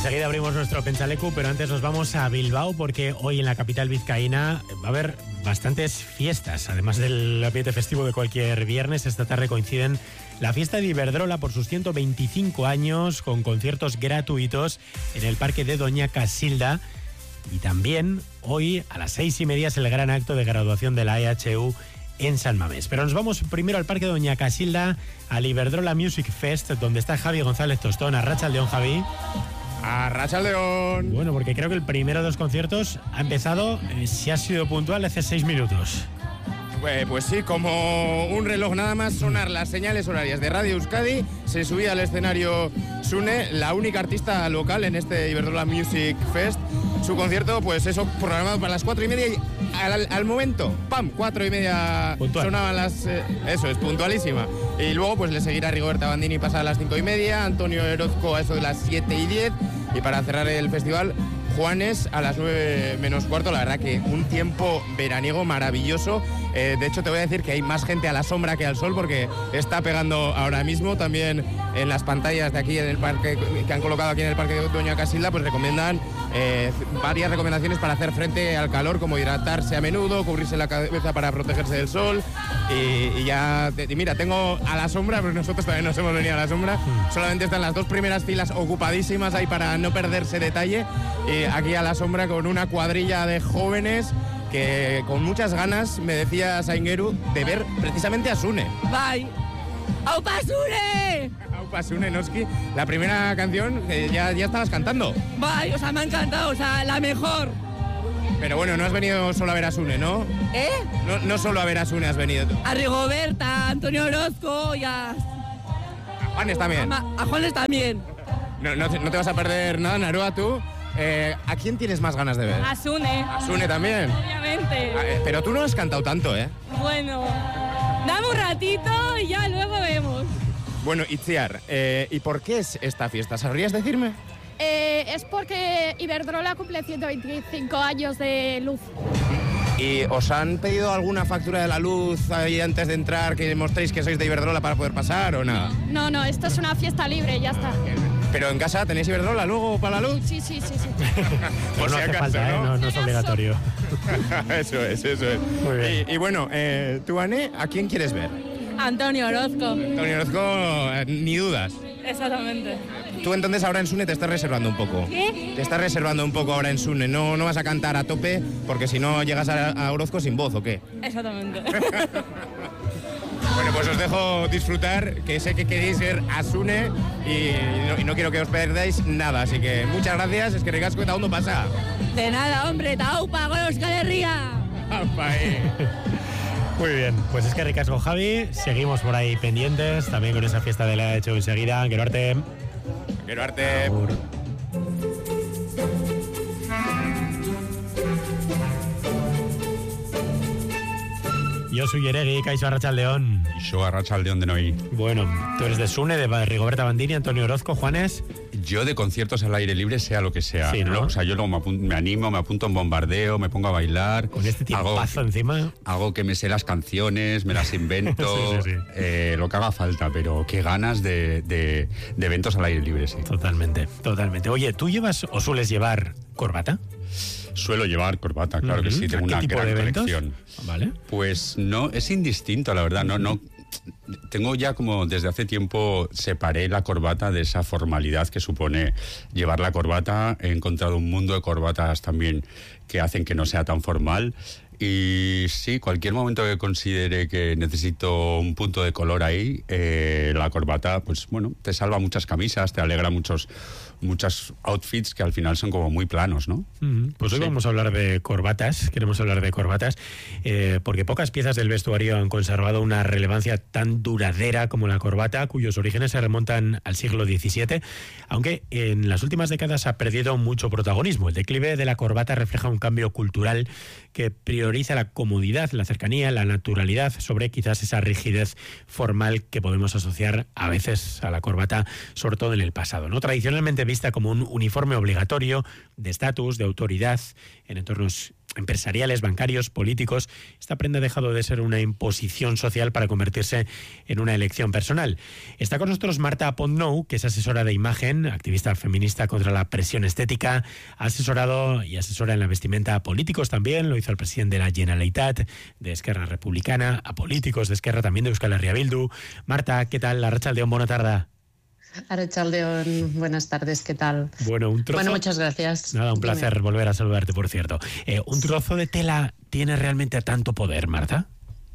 Enseguida abrimos nuestro Pentsaleku, pero antes nos vamos a Bilbao porque hoy en la capital vizcaína va a haber bastantes fiestas. Además del ambiente festivo de cualquier viernes, esta tarde coinciden la fiesta de Iberdrola por sus 125 años con conciertos gratuitos en el Parque de Doña Casilda. Y también hoy a las 6:30 es el gran acto de graduación de la EHU en San Mamés. Pero nos vamos primero al Parque de Doña Casilda, al Iberdrola Music Fest, donde está Javi González Tostón. Arratsaldeon, Javi. Arratsaldeon. Bueno, porque creo que el primero de los conciertos ha empezado, si ha sido puntual, hace 6 minutos. Pues sí, como un reloj nada más sonar las señales horarias de Radio Euskadi, se subía al escenario Sune, la única artista local en este Iberdrola Music Fest. Su concierto, pues eso, programado para las 4:30 y al momento, ¡pam!, 4:30 puntual. Sonaban las... eso, es puntualísima. Y luego pues le seguirá Rigoberta Bandini pasada las 5:30, Antonio Orozco a eso de las 7:10 y para cerrar el festival, Juanes a las 9 menos cuarto. La verdad que un tiempo veraniego maravilloso. De hecho, te voy a decir que hay más gente a la sombra que al sol porque está pegando ahora mismo. También en las pantallas de aquí en el parque que han colocado aquí en el Parque de Doña Casilda, pues recomiendan varias recomendaciones para hacer frente al calor, como hidratarse a menudo, cubrirse la cabeza para protegerse del sol. Y ya, mira, tengo a la sombra, pero nosotros también nos hemos venido a la sombra. Solamente están las dos primeras filas ocupadísimas ahí para no perderse detalle. Y aquí a la sombra con una cuadrilla de jóvenes que con muchas ganas, me decía Saingeru, de ver precisamente a Sune. Bye. ¡Aupa Sune! Aupa Sune, Noski. La primera canción que ya estabas cantando. Bye, o sea, me ha encantado, o sea, la mejor. Pero bueno, no has venido solo a ver a Sune, ¿no? ¿Eh? No solo a ver a Sune has venido tú. A Rigoberta, a Antonio Orozco y a Juanes también. A Juanes también. No te vas a perder nada, Naroa, tú. ¿A quién tienes más ganas de ver? A Sune. A Sune también. Obviamente. Pero tú no has cantado tanto, ¿eh? Bueno, dame un ratito y ya luego vemos. Bueno, Itziar, ¿y por qué es esta fiesta? ¿Sabrías decirme? Es porque Iberdrola cumple 125 años de luz. ¿Y os han pedido alguna factura de la luz ahí antes de entrar que mostréis que sois de Iberdrola para poder pasar o nada? No, esto es una fiesta libre, ya está. ¿Pero en casa tenéis Iberdrola luego para la luz? Sí. Pues no hace falta, no es obligatorio. Eso es. Muy bien. Y bueno, tú, Ane, ¿a quién quieres ver? Antonio Orozco. Antonio Orozco, ni dudas. Exactamente. Tú entonces ahora en Sune te estás reservando un poco. ¿Qué? Te estás reservando un poco ahora en Sune. No vas a cantar a tope porque si no llegas a Orozco sin voz, ¿o qué? Exactamente. Bueno, pues os dejo disfrutar, que sé que queréis ver a Sune y no quiero que os perdáis nada. Así que muchas gracias, es que ricasco eta ondo pasa. De nada, hombre, taupa, con Euskal Herria. Muy bien, pues es que ricasco, Javi. Seguimos por ahí pendientes, también con esa fiesta de la EHU enseguida. Quiero arte. Yo soy Yeregi, Kaixo Arratsaldeon. Y yo Arratsaldeon de Noí. Bueno, tú eres de Sune, de Rigoberta Bandini, Antonio Orozco, Juanes. Yo de conciertos al aire libre, sea lo que sea. Sí, ¿no? O sea, yo luego me animo, me apunto en bombardeo, me pongo a bailar. Con este tiempazo encima. Hago que me sé las canciones, me las invento, sí. lo que haga falta, pero qué ganas de eventos al aire libre, sí. Totalmente. Oye, ¿tú llevas o sueles llevar corbata? Suelo llevar corbata, claro que sí, tengo una gran colección. Vale. Pues no, es indistinto, la verdad, no. Tengo ya como desde hace tiempo separé la corbata de esa formalidad que supone llevar la corbata. He encontrado un mundo de corbatas también que hacen que no sea tan formal. Y sí, cualquier momento que considere que necesito un punto de color ahí, la corbata, pues bueno, te salva muchas camisas, te alegra muchos outfits que al final son como muy planos, ¿no? Pues hoy vamos a hablar de corbatas, porque pocas piezas del vestuario han conservado una relevancia tan duradera como la corbata, cuyos orígenes se remontan al siglo XVII, aunque en las últimas décadas ha perdido mucho protagonismo. El declive de la corbata refleja un cambio cultural que prioriza la comodidad, la cercanía, la naturalidad sobre quizás esa rigidez formal que podemos asociar a veces a la corbata, sobre todo en el pasado, ¿no? Tradicionalmente vista como un uniforme obligatorio de estatus, de autoridad en entornos empresariales, bancarios, políticos. Esta prenda ha dejado de ser una imposición social para convertirse en una elección personal. Está con nosotros Marta Pontnou, que es asesora de imagen, activista feminista contra la presión estética, ha asesorado y asesora en la vestimenta a políticos también, lo hizo el presidente de la Generalitat, de Esquerra Republicana, a políticos de Esquerra, también de Euskal Herria Bildu. Marta, ¿qué tal? Arratsaldeon, buena tarde. Arratsaldeon, buenas tardes, ¿qué tal? Bueno, muchas gracias. Nada, un placer volver a saludarte, por cierto. ¿Un trozo de tela tiene realmente tanto poder, Marta?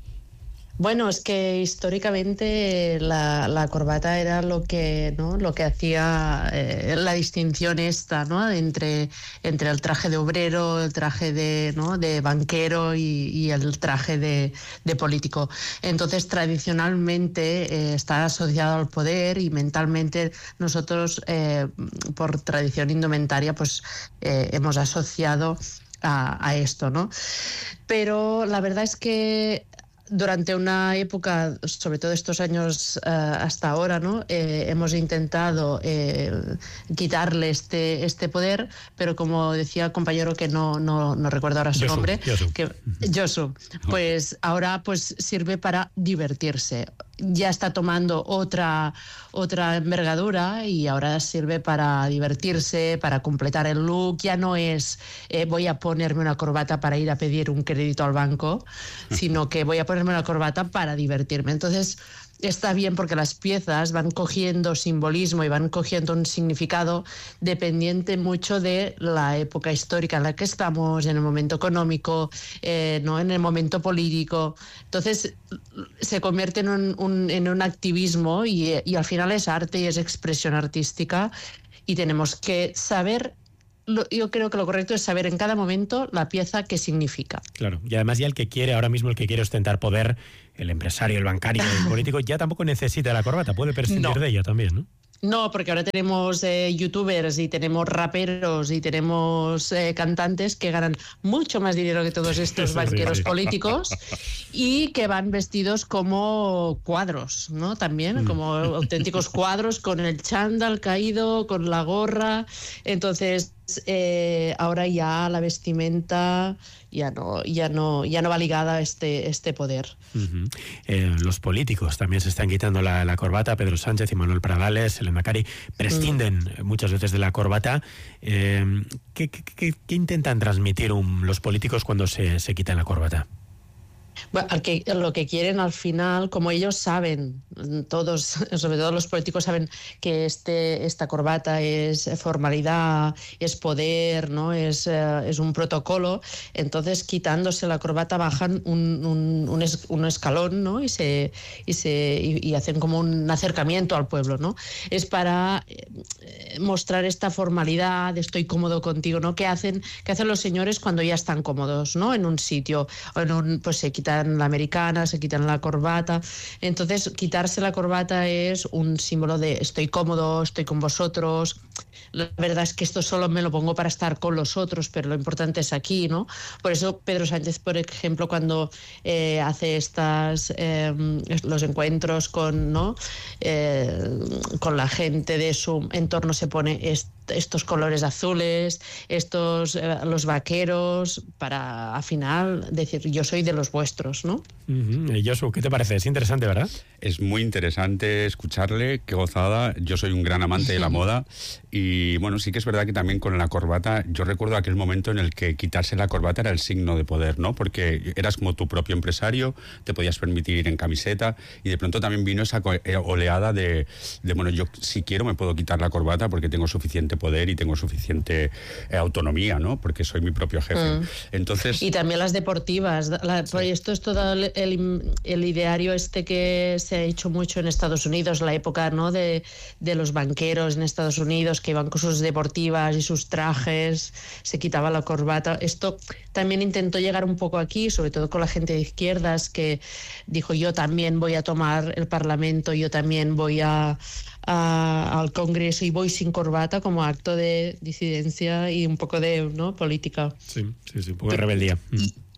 Bueno, es que históricamente la corbata era lo que hacía la distinción esta, ¿no? entre el traje de obrero, el traje de banquero y el traje de político. Entonces, tradicionalmente está asociado al poder y mentalmente nosotros, por tradición indumentaria, pues hemos asociado a esto, ¿no? Pero la verdad es que durante una época, sobre todo estos años hasta ahora, ¿no? Hemos intentado quitarle este poder, pero como decía el compañero que no recuerdo ahora su nombre, Josu, pues ahora pues sirve para divertirse. Ya está tomando otra envergadura y ahora sirve para divertirse, para completar el look. Ya no es voy a ponerme una corbata para ir a pedir un crédito al banco, sino que voy a ponerme una corbata para divertirme. Entonces está bien porque las piezas van cogiendo simbolismo y van cogiendo un significado dependiente mucho de la época histórica en la que estamos, en el momento económico, no en el momento político. Entonces se convierte en un activismo y al final es arte y es expresión artística y tenemos que saber. Yo creo que lo correcto es saber en cada momento la pieza qué significa. Claro, y además ya el que quiere ostentar poder, el empresario, el bancario, el político, ya tampoco necesita la corbata, puede prescindir de ella también, ¿no? No, porque ahora tenemos youtubers y tenemos raperos y tenemos cantantes que ganan mucho más dinero que todos estos banqueros políticos y que van vestidos como cuadros, ¿no? También, como auténticos cuadros con el chándal caído, con la gorra. Entonces, ahora ya la vestimenta ya no va ligada a este poder. Los políticos también se están quitando la corbata. Pedro Sánchez y Manuel Pradales, el Lehendakari, prescinden muchas veces de la corbata. ¿Qué intentan transmitir los políticos cuando se quitan la corbata? Bueno, lo que quieren al final, como ellos saben, todos, sobre todo los políticos saben que esta corbata es formalidad, es poder, ¿no? Es un protocolo. Entonces, quitándose la corbata bajan un escalón, ¿no? y hacen como un acercamiento al pueblo, ¿no? Es para mostrar esta formalidad, estoy cómodo contigo, ¿no? ¿Qué hacen los señores cuando ya están cómodos, ¿no? En un sitio, pues se quitan la americana, se quitan la corbata. Entonces, quitarse la corbata es un símbolo de estoy cómodo, estoy con vosotros. La verdad es que esto solo me lo pongo para estar con los otros, pero lo importante es aquí, ¿no? Por eso Pedro Sánchez, por ejemplo, cuando hace los encuentros con la gente de su entorno, se pone estos colores azules, los vaqueros, para al final decir yo soy de los vuestros, ¿no? Josu, ¿qué te parece? Es interesante, ¿verdad? Es muy interesante escucharle, qué gozada. Yo soy un gran amante de la moda y bueno, sí que es verdad que también con la corbata, yo recuerdo aquel momento en el que quitarse la corbata era el signo de poder, ¿no? Porque eras como tu propio empresario, te podías permitir ir en camiseta y de pronto también vino esa oleada de bueno, yo si quiero me puedo quitar la corbata porque tengo suficiente poder y tengo suficiente autonomía, ¿no? Porque soy mi propio jefe. Entonces, y también las deportivas. Esto es todo el ideario que se ha hecho mucho en Estados Unidos, la época, ¿no? de los banqueros en Estados Unidos que iban con sus deportivas y sus trajes, se quitaba la corbata. Esto también intentó llegar un poco aquí, sobre todo con la gente de izquierdas que dijo yo también voy a tomar el Parlamento, yo también voy al Congreso y voy sin corbata como acto de disidencia y un poco de política. Sí, un poco de rebeldía.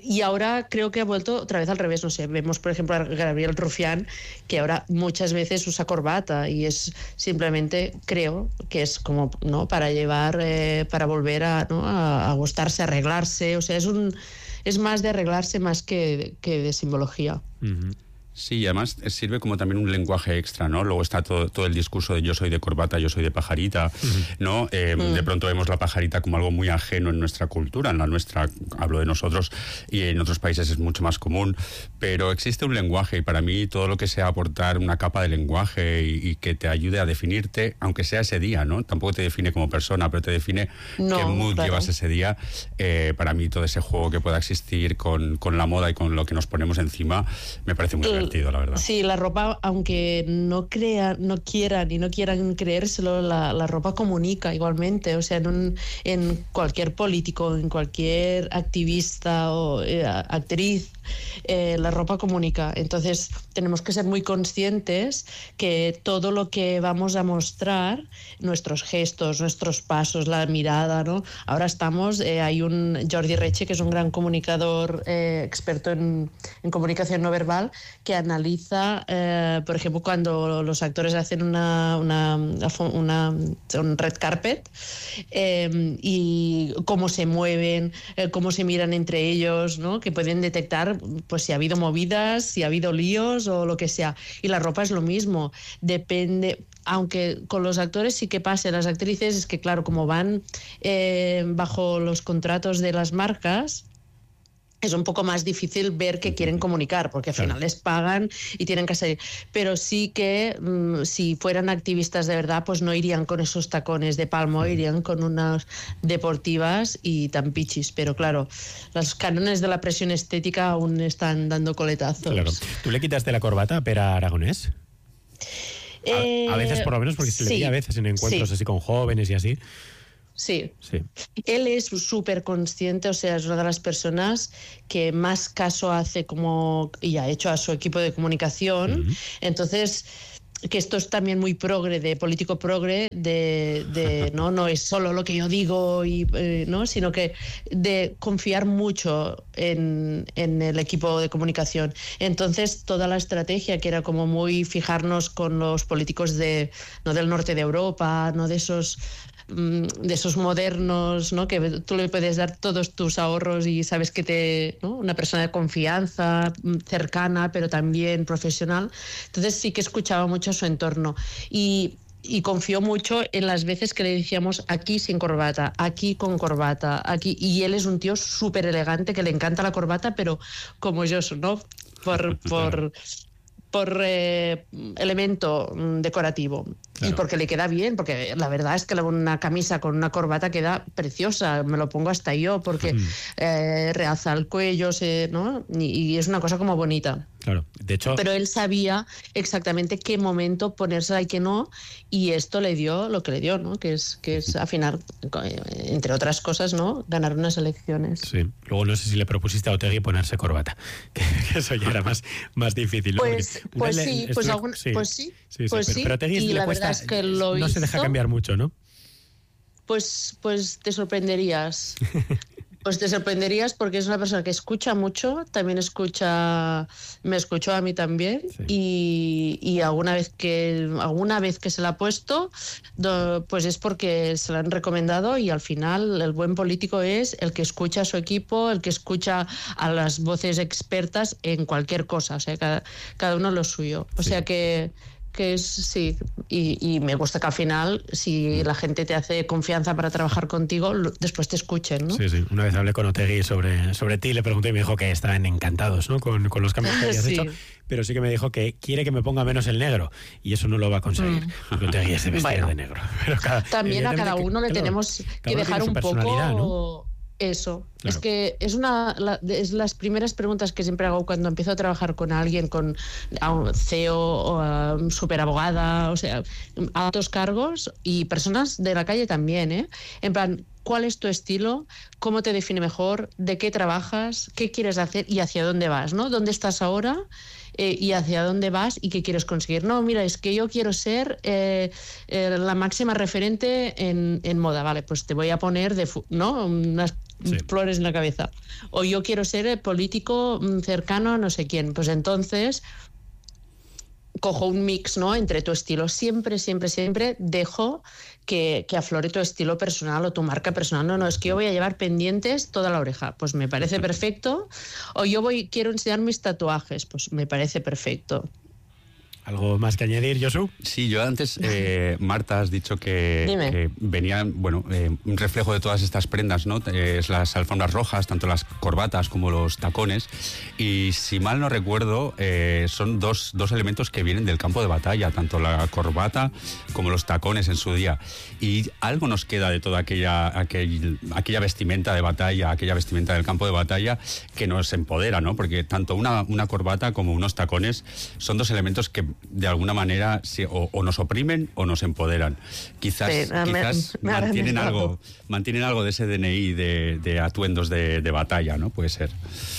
Y ahora creo que ha vuelto otra vez al revés, no sé, vemos por ejemplo a Gabriel Rufián, que ahora muchas veces usa corbata y es simplemente, creo que es como, ¿no?, para llevar, para volver a, ¿no?, a gustarse, a arreglarse, o sea, es más de arreglarse más que de simbología. Uh-huh. Sí, y además sirve como también un lenguaje extra, ¿no? Luego está todo el discurso de yo soy de corbata, yo soy de pajarita, ¿no? De pronto vemos la pajarita como algo muy ajeno en nuestra cultura, en la nuestra, hablo de nosotros, y en otros países es mucho más común, pero existe un lenguaje y para mí todo lo que sea aportar una capa de lenguaje y que te ayude a definirte, aunque sea ese día, ¿no? Tampoco te define como persona, pero te define qué mood llevas ese día. Para mí todo ese juego que pueda existir con la moda y con lo que nos ponemos encima me parece muy divertido, la verdad. Sí, la ropa, aunque no quieran creérselo, la ropa comunica igualmente. O sea, en cualquier político, en cualquier activista o actriz, la ropa comunica. Entonces, tenemos que ser muy conscientes que todo lo que vamos a mostrar, nuestros gestos, nuestros pasos, la mirada, ¿no? Ahora hay un Jordi Reche, que es un gran comunicador, experto en comunicación no verbal, que analiza, por ejemplo, cuando los actores hacen un red carpet, y cómo se mueven, cómo se miran entre ellos, ¿no? Que pueden detectar pues si ha habido movidas, si ha habido líos o lo que sea. Y la ropa es lo mismo, depende. Aunque con los actores sí que pasa, las actrices es que claro, como van bajo los contratos de las marcas, es un poco más difícil ver qué quieren comunicar, porque al final les pagan y tienen que salir. Pero sí que si fueran activistas de verdad, pues no irían con esos tacones de palmo, irían con unas deportivas y tan pichis. Pero claro, los cánones de la presión estética aún están dando coletazos. Claro. ¿Tú le quitaste la corbata a Pera Aragonés? A veces, por lo menos, porque se le veía a veces en encuentros así con jóvenes y así. Sí. Él es súper consciente, o sea, es una de las personas que más caso hace y ha hecho a su equipo de comunicación. Entonces, que esto es también muy progre, de político progre, no es solo lo que yo digo, ¿no? Sino que de confiar mucho en el equipo de comunicación. Entonces, toda la estrategia, que era como muy fijarnos con los políticos no del norte de Europa, no de esos modernos, ¿no? Que tú le puedes dar todos tus ahorros y sabes que ¿no? Una persona de confianza, cercana, pero también profesional. Entonces sí que escuchaba mucho a su entorno y confió mucho en las veces que le decíamos aquí sin corbata, aquí con corbata, aquí. Y él es un tío súper elegante, que le encanta la corbata, pero como yo, ¿no? Por elemento decorativo. Claro. Y porque le queda bien, porque la verdad es que una camisa con una corbata queda preciosa, me lo pongo hasta yo, porque realza el cuello, ¿no? Y es una cosa como bonita. Claro, de hecho... Pero él sabía exactamente qué momento ponérsela y qué no, y esto le dio lo que le dio, ¿no? Que es al final, entre otras cosas, ¿no? Ganar unas elecciones. Sí, luego no sé si le propusiste a Otegi ponerse corbata, que eso ya era más difícil, ¿no? Pues sí. Pero Otegi y le la verdad es que lo no hizo, se deja cambiar mucho, ¿no? Pues te sorprenderías. Pues te sorprenderías, porque es una persona que escucha mucho, también me escuchó a mí también, y alguna vez que se la ha puesto, pues es porque se la han recomendado, y al final el buen político es el que escucha a su equipo, el que escucha a las voces expertas en cualquier cosa, o sea, cada uno lo suyo. O sea que sí, y me gusta que al final, si la gente te hace confianza para trabajar contigo, después te escuchen, ¿no? Sí. Una vez hablé con Otegi sobre ti, le pregunté y me dijo que estaban encantados, ¿no? con los cambios que habías hecho, pero sí que me dijo que quiere que me ponga menos el negro, y eso no lo va a conseguir, porque Otegi es de vestir de negro. Pero también a cada uno le tenemos que dejar un poco... ¿no? Eso, claro. Es que es las primeras preguntas que siempre hago cuando empiezo a trabajar con alguien, con un CEO o superabogada, o sea, altos cargos y personas de la calle también, ¿eh? En plan, cuál es tu estilo, cómo te define mejor, de qué trabajas, qué quieres hacer y hacia dónde vas, ¿no? ¿Dónde estás ahora? Y hacia dónde vas y qué quieres conseguir. No, mira, es que yo quiero ser la máxima referente en moda, vale, pues te voy a poner ¿no? unas flores en la cabeza. O yo quiero ser el político cercano a no sé quién. Pues entonces cojo un mix, ¿no? Entre tu estilo. Siempre dejo que aflore tu estilo personal o tu marca personal. No, es que yo voy a llevar pendientes toda la oreja. Pues me parece perfecto. O yo quiero enseñar mis tatuajes. Pues me parece perfecto. ¿Algo más que añadir, Josu? Sí, yo antes, Marta, has dicho que venían, un reflejo de todas estas prendas, ¿no? Es las alfombras rojas, tanto las corbatas como los tacones. Y si mal no recuerdo, son dos elementos que vienen del campo de batalla, tanto la corbata como los tacones en su día. Y algo nos queda de toda aquella vestimenta de batalla, aquella vestimenta del campo de batalla que nos empodera, ¿no? Porque tanto una corbata como unos tacones son dos elementos que de alguna manera o nos oprimen o nos empoderan. Quizás mantienen algo de ese DNI de atuendos de batalla, ¿no? Puede ser.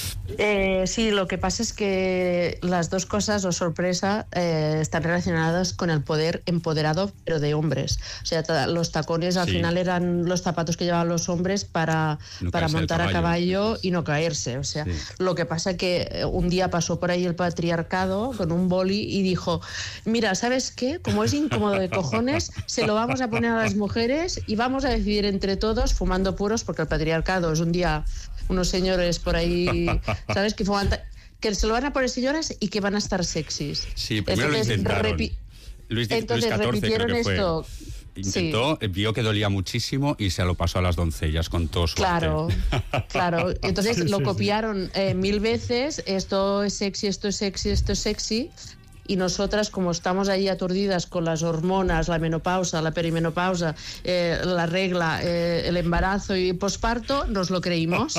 Sí, lo que pasa es que las dos cosas, sorpresa, están relacionadas con el poder empoderado, pero de hombres. O sea, los tacones al final eran los zapatos que llevaban los hombres para montar a caballo y no caerse. O sea, lo que pasa es que un día pasó por ahí el patriarcado con un boli y dijo, mira, ¿sabes qué? Como es incómodo de cojones, se lo vamos a poner a las mujeres y vamos a decidir entre todos, fumando puros, porque el patriarcado es un día unos señores por ahí, ¿sabes? Que se lo van a poner señoras y que van a estar sexys. Sí, primero lo intentaron. Luis XIV repitieron creo que esto. Intentó, vio que dolía muchísimo y se lo pasó a las doncellas con todo su Claro. Entonces lo copiaron 1000 veces. Esto es sexy, esto es sexy, esto es sexy. Y nosotras, como estamos ahí aturdidas con las hormonas, la menopausa, la perimenopausa, la regla, el embarazo y posparto, nos lo creímos.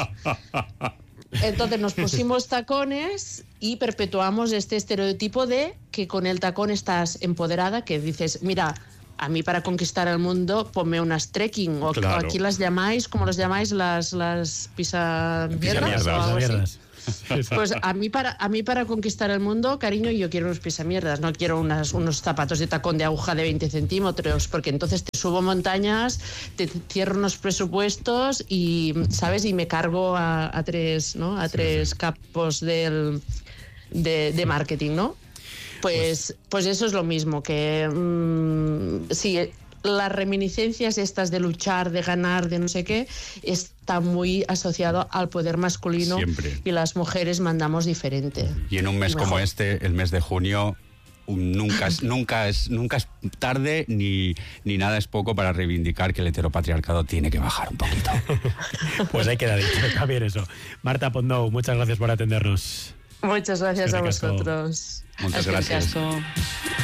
Entonces nos pusimos tacones y perpetuamos este estereotipo de que con el tacón estás empoderada, que dices, mira, a mí para conquistar el mundo ponme unas trekking, o aquí las llamáis, ¿cómo las llamáis? Las pisamierdas. Pues a mí para conquistar el mundo, cariño, yo quiero unos pisamierdas, no quiero unos zapatos de tacón de aguja de 20 centímetros, porque entonces te subo montañas, te cierro unos presupuestos y, ¿sabes? Y me cargo a tres capos de marketing, ¿no? Pues eso es lo mismo, que sí, las reminiscencias estas de luchar, de ganar, de no sé qué, está muy asociado al poder masculino. Siempre. Y las mujeres mandamos diferente. Y en un mes como este, el mes de junio, nunca es tarde ni nada es poco para reivindicar que el heteropatriarcado tiene que bajar un poquito. Pues ahí queda dicho, está bien eso. Marta Pondou, muchas gracias por atendernos. Muchas gracias a vosotros. Muchas gracias.